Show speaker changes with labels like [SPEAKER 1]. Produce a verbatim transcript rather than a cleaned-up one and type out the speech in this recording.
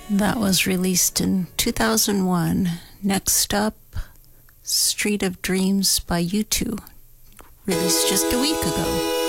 [SPEAKER 1] That was released in two thousand one. Next up, Street of Dreams by U two, released just a week ago.